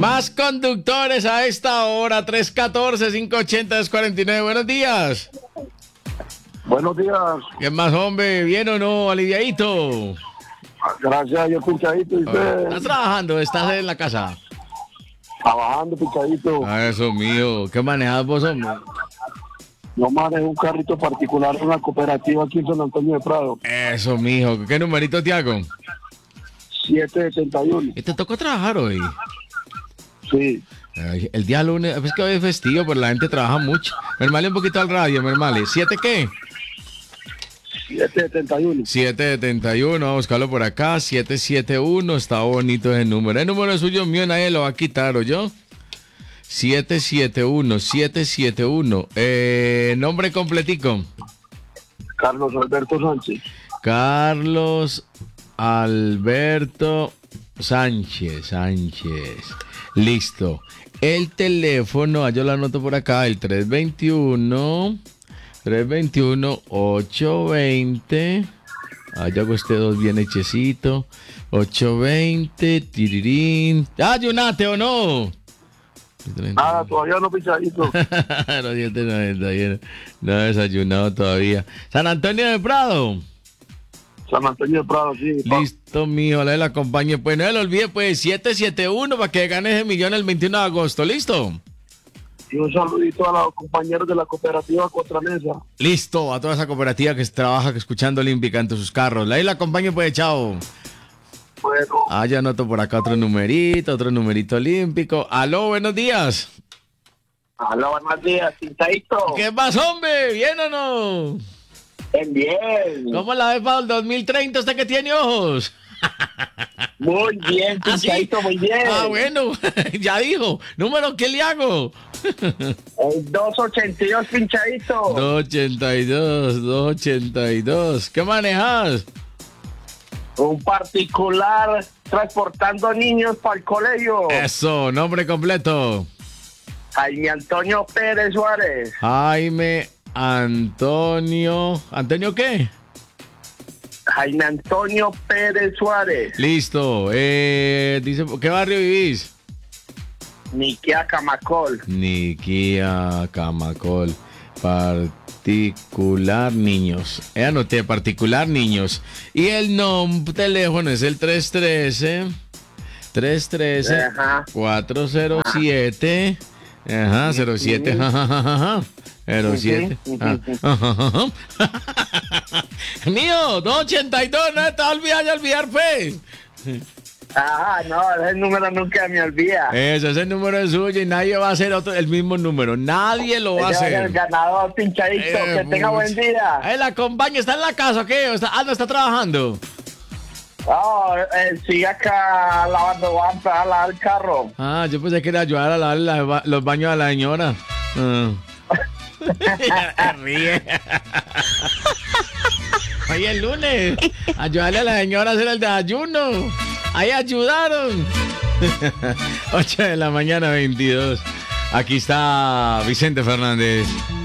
Más conductores a esta hora, 314-580-49. Buenos días. Buenos días. ¿Qué más, hombre? ¿Bien o no? Aliviadito. Gracias, yo pinchadito. ¿Y usted? ¿Estás trabajando? ¿Estás en la casa? Trabajando, pinchadito. Eso mío. ¿Qué manejas vos, hombre? Yo manejo un carrito particular en una cooperativa aquí en San Antonio de Prado. Eso, mijo. ¿Qué numerito te hago? 771. ¿Y te tocó trabajar hoy? Sí. Ay, el día lunes, es que hoy es festivo, pero la gente trabaja mucho. Mermale un poquito al radio, mermale. ¿7 qué? 771. 771, vamos a buscarlo por acá. 771, está bonito ese número. El número es suyo, mío, nadie lo va a quitar, ¿o yo? 771. Nombre completico. Carlos Alberto Sánchez. Carlos Alberto Sánchez. Listo. El teléfono, yo lo anoto por acá, el 321-820. Ya hago usted dos bien hechecito. 820, tirirín. ¿Ayunate o no? Nada, todavía no, pinchadito. No, 791. No he desayunado todavía. San Antonio de Prado. San Antonio de Prado, sí. Listo, mijo, la acompañe. Pues no se lo olvide, pues 771 para que gane ese millón el 21 de agosto. ¿Listo? Y un saludito a los compañeros de la cooperativa Contramesa. Listo, a toda esa cooperativa que trabaja escuchando Olímpica entre sus carros. La acompañe, pues, chao. Bueno. Ya anoto por acá otro numerito olímpico. Aló, buenos días. Aló, buenos días, pinchadito. ¿Qué más, hombre? ¿Bien o no? Bien. ¿Cómo la ves para el 2030 usted que tiene ojos? Muy bien, pinchadito, muy bien. Bueno, ya dijo. ¿Número qué le hago? El 282, pinchadito. 282. ¿Qué manejas? Un particular transportando niños para el colegio. Eso, nombre completo. Jaime Antonio Pérez Suárez. Jaime Antonio. ¿Antonio qué? Jaime Antonio Pérez Suárez. Listo. Dice, ¿qué barrio vivís? Niquia Camacol. Particular niños. Anoté particular niños. Y el teléfono es el 313 Ajá. 407 07 07 Mío, 282, no te vas a olvidar, pues. No, ese número nunca me olvida. Ese número es suyo y nadie va a hacer el mismo número. Nadie lo va a hacer. El ganador, pinchadito. Que tenga buen día. La acompaña, ¿está en la casa o qué? No está trabajando. No, sigue acá lavando, va a empezar a lavar el carro. Yo pensé que era ayudar a lavar los baños a la señora. Ríe. Hoy es lunes. Ayudarle a la señora a hacer el desayuno. Ahí ayudaron. 8 de la mañana, 22. Aquí está Vicente Fernández.